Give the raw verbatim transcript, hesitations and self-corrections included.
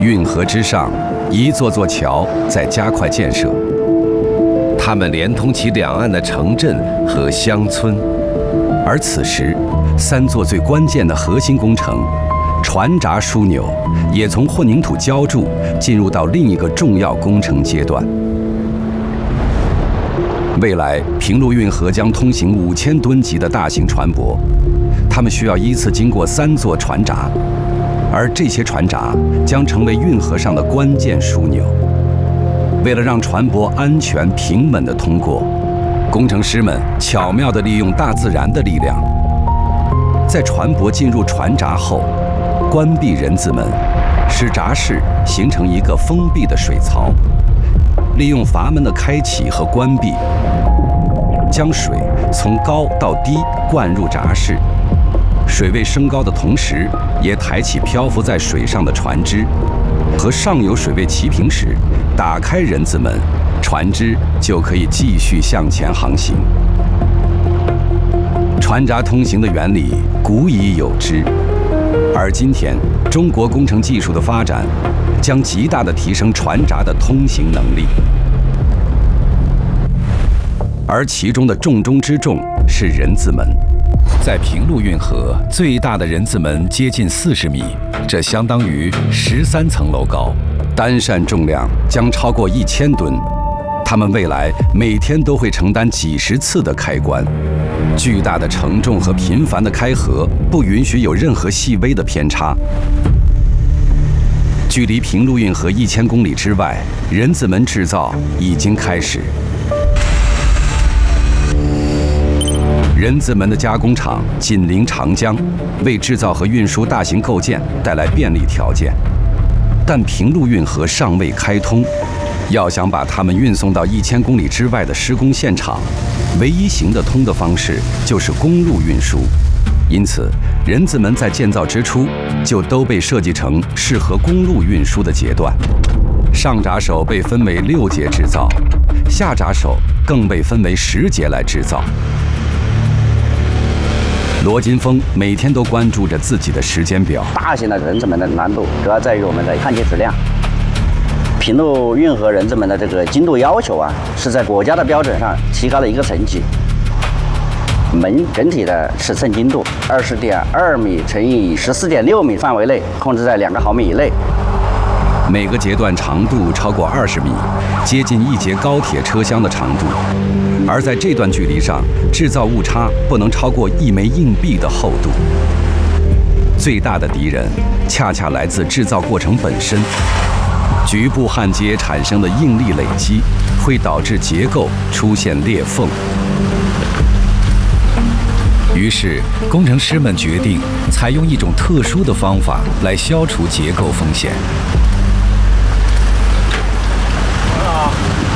运河之上，一座座桥在加快建设，它们连通起两岸的城镇和乡村。而此时，三座最关键的核心工程——船闸枢纽，也从混凝土浇筑进入到另一个重要工程阶段。未来，平陆运河将通行五千吨级的大型船舶，它们需要依次经过三座船闸。 而这些船闸将成为运河上的关键枢纽。为了让船舶安全平稳地通过，工程师们巧妙地利用大自然的力量，在船舶进入船闸后，关闭人字门，使闸室形成一个封闭的水槽。利用阀门的开启和关闭，将水从高到低灌入闸室。 水位升高的同时，也抬起漂浮在水上的船只，和上游水位齐平时，打开人字门，船只就可以继续向前航行。船闸通行的原理古已有之，而今天中国工程技术的发展，将极大地提升船闸的通行能力。而其中的重中之重是人字门。 在平陆运河，最大的人字门接近四十米，这相当于十三层楼高，单扇重量将超过一千吨。它们未来每天都会承担几十次的开关，巨大的承重和频繁的开合不允许有任何细微的偏差。距离平陆运河一千公里之外，人字门制造已经开始。 人字门的加工厂紧邻长江，为制造和运输大型构件带来便利条件。但平陆运河尚未开通，要想把它们运送到一千公里之外的施工现场，唯一行得通的方式就是公路运输。因此，人字门在建造之初就都被设计成适合公路运输的节段。上闸手被分为六节制造，下闸手更被分为十节来制造。 罗金峰每天都关注着自己的时间表。 大型的人字门的难度主要在于我们的焊接质量。平陆运河人字门的这个精度要求啊，是在国家的标准上提高了一个层级。门整体的尺寸精度二十点二米乘以十四点六米范围内，控制在两个毫米以内。 每个节段长度超过二十米，接近一节高铁车厢的长度。 而在这段距离上，制造误差不能超过一枚硬币的厚度。最大的敌人恰恰来自制造过程本身。局部焊接产生的应力累积，会导致结构出现裂缝。于是，工程师们决定采用一种特殊的方法来消除结构风险。